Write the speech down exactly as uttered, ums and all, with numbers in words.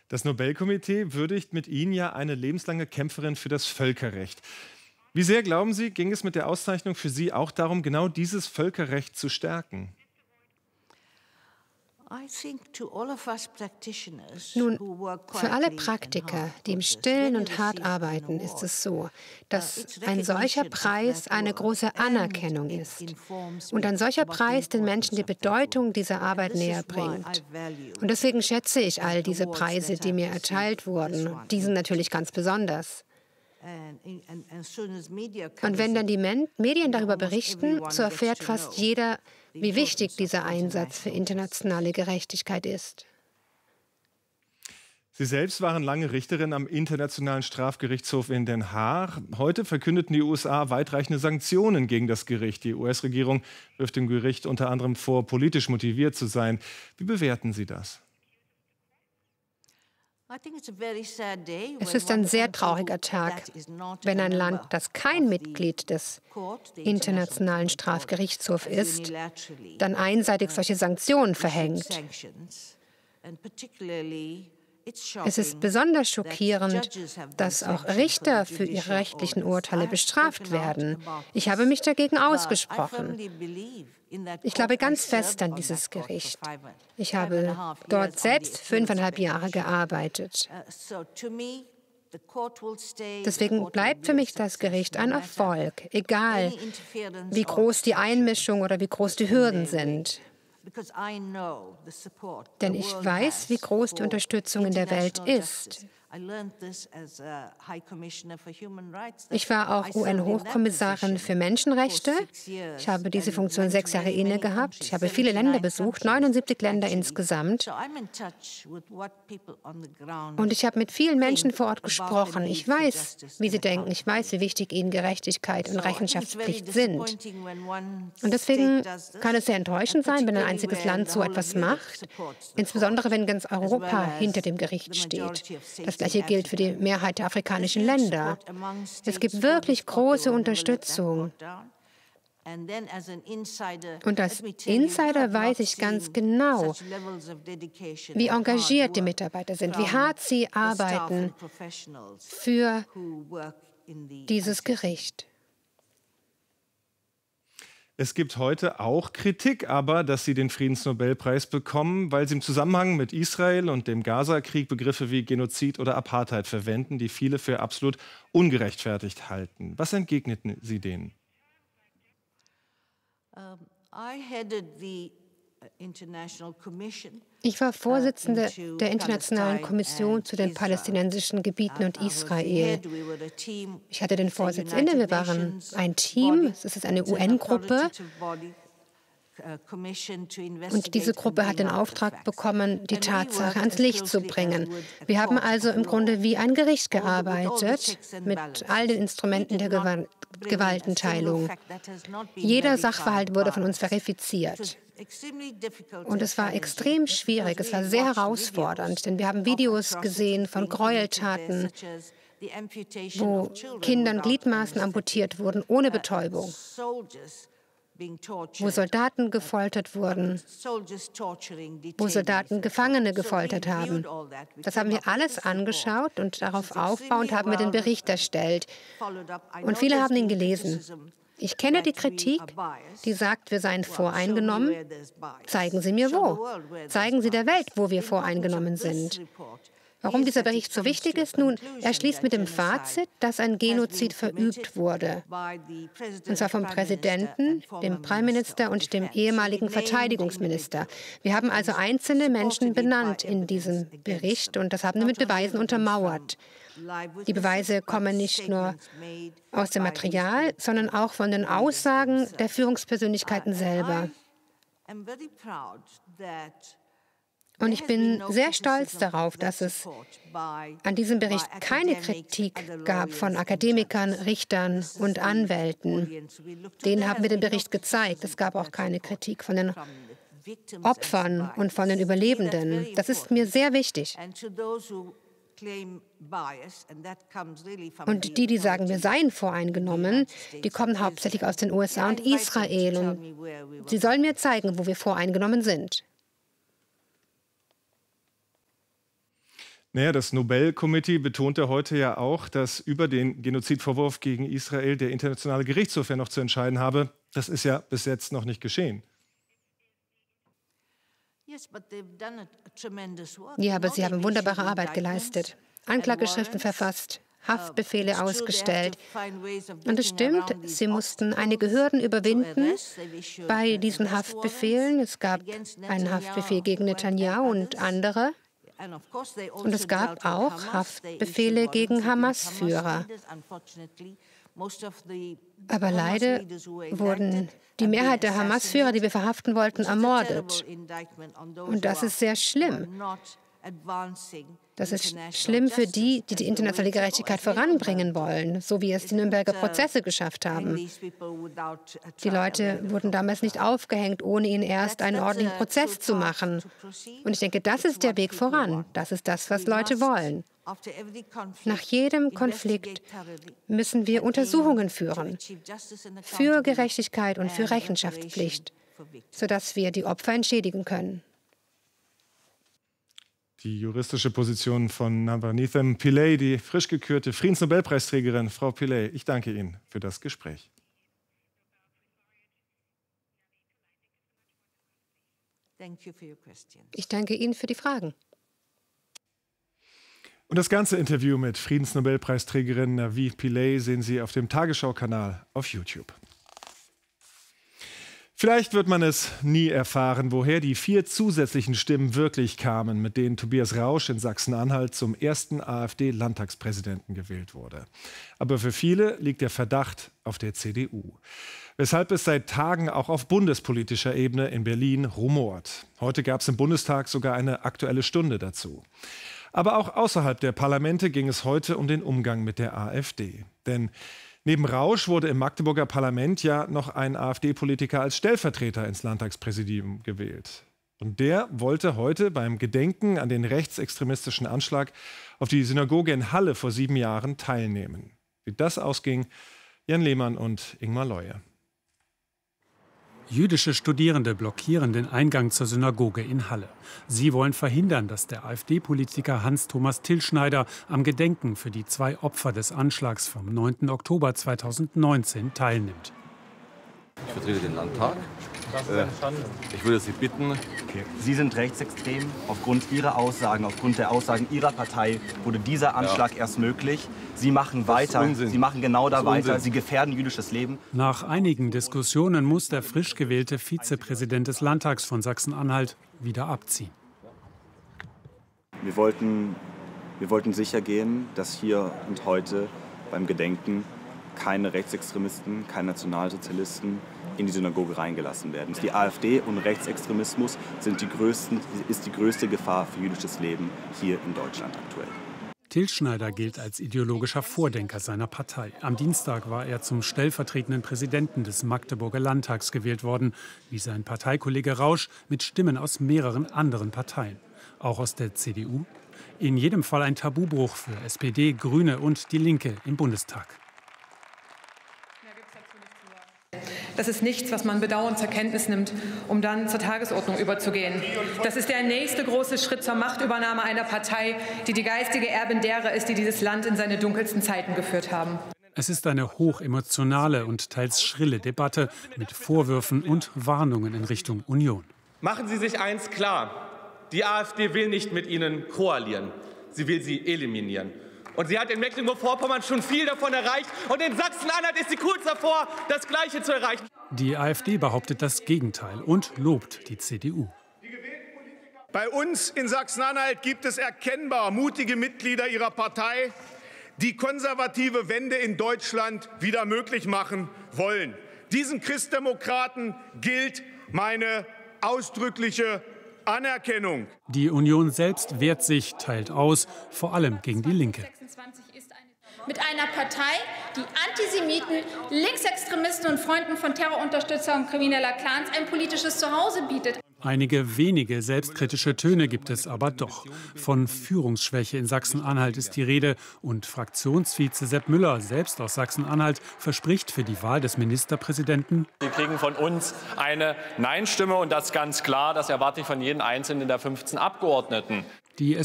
Das Nobelkomitee würdigt mit Ihnen ja eine lebenslange Kämpferin für das Völkerrecht. Wie sehr, glauben Sie, ging es mit der Auszeichnung für Sie auch darum, genau dieses Völkerrecht zu stärken? Nun, für alle Praktiker, die im Stillen und hart arbeiten, ist es so, dass ein solcher Preis eine große Anerkennung ist und ein solcher Preis den Menschen die Bedeutung dieser Arbeit näher bringt. Und deswegen schätze ich all diese Preise, die mir erteilt wurden, diesen natürlich ganz besonders. Und wenn dann die Men- Medien darüber berichten, so erfährt fast jeder, wie wichtig dieser Einsatz für internationale Gerechtigkeit ist. Sie selbst waren lange Richterin am Internationalen Strafgerichtshof in Den Haag. Heute verkündeten die U S A weitreichende Sanktionen gegen das Gericht. Die U S-Regierung wirft dem Gericht unter anderem vor, politisch motiviert zu sein. Wie bewerten Sie das? Es ist ein sehr trauriger Tag, wenn ein Land, das kein Mitglied des Internationalen Strafgerichtshofs ist, dann einseitig solche Sanktionen verhängt. Es ist besonders schockierend, dass auch Richter für ihre rechtlichen Urteile bestraft werden. Ich habe mich dagegen ausgesprochen. Ich glaube ganz fest an dieses Gericht. Ich habe dort selbst fünfeinhalb Jahre gearbeitet. Deswegen bleibt für mich das Gericht ein Erfolg, egal wie groß die Einmischung oder wie groß die Hürden sind. Denn ich weiß, wie groß die Unterstützung in der Welt ist. Ich war auch U N-Hochkommissarin für Menschenrechte. Ich habe diese Funktion sechs Jahre inne gehabt. Ich habe viele Länder besucht, neunundsiebzig Länder insgesamt. Und ich habe mit vielen Menschen vor Ort gesprochen. Ich weiß, wie sie denken. Ich weiß, wie wichtig ihnen Gerechtigkeit und Rechenschaftspflicht sind. Und deswegen kann es sehr enttäuschend sein, wenn ein einziges Land so etwas macht, insbesondere wenn ganz Europa hinter dem Gericht steht. Das Gleiche gilt für die Mehrheit der afrikanischen Länder. Es gibt wirklich große Unterstützung. Und als Insider weiß ich ganz genau, wie engagiert die Mitarbeiter sind, wie hart sie arbeiten für dieses Gericht. Es gibt heute auch Kritik, aber, dass Sie den Friedensnobelpreis bekommen, weil Sie im Zusammenhang mit Israel und dem Gaza-Krieg Begriffe wie Genozid oder Apartheid verwenden, die viele für absolut ungerechtfertigt halten. Was entgegneten Sie denen? Ich war Vorsitzende der Internationalen Kommission zu den palästinensischen Gebieten und Israel. Ich hatte den Vorsitz inne. Wir waren ein Team. Es ist eine U N-Gruppe. Und diese Gruppe hat den Auftrag bekommen, die Tatsache ans Licht zu bringen. Wir haben also im Grunde wie ein Gericht gearbeitet, mit all den Instrumenten der Gewalt Gewaltenteilung. Jeder Sachverhalt wurde von uns verifiziert. Und es war extrem schwierig, es war sehr herausfordernd, denn wir haben Videos gesehen von Gräueltaten, wo Kindern Gliedmaßen amputiert wurden, ohne Betäubung, wo Soldaten gefoltert wurden, wo Soldaten Gefangene gefoltert haben. Das haben wir alles angeschaut und darauf aufbauend haben wir den Bericht erstellt. Und viele haben ihn gelesen. Ich kenne die Kritik, die sagt, wir seien voreingenommen. Zeigen Sie mir wo. Zeigen Sie der Welt, wo wir voreingenommen sind. Warum dieser Bericht so wichtig ist? Nun, er schließt mit dem Fazit, dass ein Genozid verübt wurde. Und zwar vom Präsidenten, dem Premierminister und dem ehemaligen Verteidigungsminister. Wir haben also einzelne Menschen benannt in diesem Bericht und das haben wir mit Beweisen untermauert. Die Beweise kommen nicht nur aus dem Material, sondern auch von den Aussagen der Führungspersönlichkeiten selber. Und ich bin sehr stolz darauf, dass es an diesem Bericht keine Kritik gab von Akademikern, Richtern und Anwälten. Denen haben wir den Bericht gezeigt. Es gab auch keine Kritik von den Opfern und von den Überlebenden. Das ist mir sehr wichtig. Und die, die sagen, wir seien voreingenommen, die kommen hauptsächlich aus den U S A und Israel. Und sie sollen mir zeigen, wo wir voreingenommen sind. Naja, das Nobel-Komitee betonte heute ja auch, dass über den Genozidvorwurf gegen Israel der Internationale Gerichtshof ja noch zu entscheiden habe. Das ist ja bis jetzt noch nicht geschehen. Ja, aber sie haben wunderbare Arbeit geleistet. Anklageschriften verfasst, Haftbefehle ausgestellt. Und es stimmt, sie mussten einige Hürden überwinden bei diesen Haftbefehlen. Es gab einen Haftbefehl gegen Netanyahu und andere. Und es gab auch Haftbefehle gegen Hamas-Führer. Aber leider wurden die Mehrheit der Hamas-Führer, die wir verhaften wollten, ermordet. Und das ist sehr schlimm. Das ist schlimm für die, die die internationale Gerechtigkeit voranbringen wollen, so wie es die Nürnberger Prozesse geschafft haben. Die Leute wurden damals nicht aufgehängt, ohne ihnen erst einen ordentlichen Prozess zu machen. Und ich denke, das ist der Weg voran. Das ist das, was Leute wollen. Nach jedem Konflikt müssen wir Untersuchungen führen für Gerechtigkeit und für Rechenschaftspflicht, sodass wir die Opfer entschädigen können. Die juristische Position von Navaneetham Pillay, die frisch gekürte Friedensnobelpreisträgerin. Frau Pillay, ich danke Ihnen für das Gespräch. Ich danke Ihnen für die Fragen. Und das ganze Interview mit Friedensnobelpreisträgerin Navi Pillay sehen Sie auf dem Tagesschau-Kanal auf YouTube. Vielleicht wird man es nie erfahren, woher die vier zusätzlichen Stimmen wirklich kamen, mit denen Tobias Rausch in Sachsen-Anhalt zum ersten AfD-Landtagspräsidenten gewählt wurde. Aber für viele liegt der Verdacht auf der C D U. Weshalb es seit Tagen auch auf bundespolitischer Ebene in Berlin rumort. Heute gab es im Bundestag sogar eine Aktuelle Stunde dazu. Aber auch außerhalb der Parlamente ging es heute um den Umgang mit der AfD. Denn neben Rausch wurde im Magdeburger Parlament ja noch ein AfD-Politiker als Stellvertreter ins Landtagspräsidium gewählt. Und der wollte heute beim Gedenken an den rechtsextremistischen Anschlag auf die Synagoge in Halle vor sieben Jahren teilnehmen. Wie das ausging, Jan Lehmann und Ingmar Leue. Jüdische Studierende blockieren den Eingang zur Synagoge in Halle. Sie wollen verhindern, dass der AfD-Politiker Hans-Thomas Tilschneider am Gedenken für die zwei Opfer des Anschlags vom neunten Oktober zweitausendneunzehn teilnimmt. Ich vertrete den Landtag. Äh, ich würde Sie bitten. Okay. Sie sind rechtsextrem. Aufgrund Ihrer Aussagen, aufgrund der Aussagen Ihrer Partei wurde dieser Anschlag ja. erst möglich. Sie machen weiter. Sie machen genau da weiter. Unsinn. Sie gefährden jüdisches Leben. Nach einigen Diskussionen muss der frisch gewählte Vizepräsident des Landtags von Sachsen-Anhalt wieder abziehen. Wir wollten, wir wollten sicher gehen, dass hier und heute beim Gedenken keine Rechtsextremisten, keine Nationalsozialisten in die Synagoge reingelassen werden. Die AfD und Rechtsextremismus sind die größten, ist die größte Gefahr für jüdisches Leben hier in Deutschland aktuell. Tilschneider gilt als ideologischer Vordenker seiner Partei. Am Dienstag war er zum stellvertretenden Präsidenten des Magdeburger Landtags gewählt worden, wie sein Parteikollege Rausch, mit Stimmen aus mehreren anderen Parteien. Auch aus der C D U. In jedem Fall ein Tabubruch für S P D, Grüne und die Linke im Bundestag. Das ist nichts, was man bedauernd zur Kenntnis nimmt, um dann zur Tagesordnung überzugehen. Das ist der nächste große Schritt zur Machtübernahme einer Partei, die die geistige Erbin derer ist, die dieses Land in seine dunkelsten Zeiten geführt haben. Es ist eine hochemotionale und teils schrille Debatte mit Vorwürfen und Warnungen in Richtung Union. Machen Sie sich eins klar. Die AfD will nicht mit Ihnen koalieren. Sie will sie eliminieren. Und sie hat in Mecklenburg-Vorpommern schon viel davon erreicht. Und in Sachsen-Anhalt ist sie kurz davor, das Gleiche zu erreichen. Die AfD behauptet das Gegenteil und lobt die C D U. Bei uns in Sachsen-Anhalt gibt es erkennbar mutige Mitglieder ihrer Partei, die konservative Wende in Deutschland wieder möglich machen wollen. Diesen Christdemokraten gilt meine ausdrückliche Anerkennung. Die Union selbst wehrt sich, teilt aus, vor allem gegen die Linke. Mit einer Partei, die Antisemiten, Linksextremisten und Freunden von Terrorunterstützer und krimineller Clans ein politisches Zuhause bietet. Einige wenige selbstkritische Töne gibt es aber doch. Von Führungsschwäche in Sachsen-Anhalt ist die Rede. Und Fraktionsvize Sepp Müller, selbst aus Sachsen-Anhalt, verspricht für die Wahl des Ministerpräsidenten: Sie kriegen von uns eine Nein-Stimme und das ganz klar. Das erwarte ich von jedem Einzelnen der fünfzehn Abgeordneten. Die